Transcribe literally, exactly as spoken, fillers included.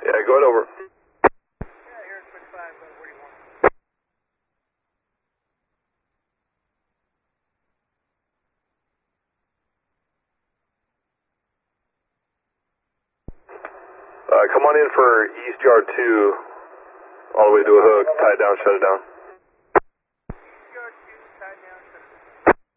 Yeah, go ahead over. Uh, come on in for East Yard two, all the way to a hook, tie it down, shut it down.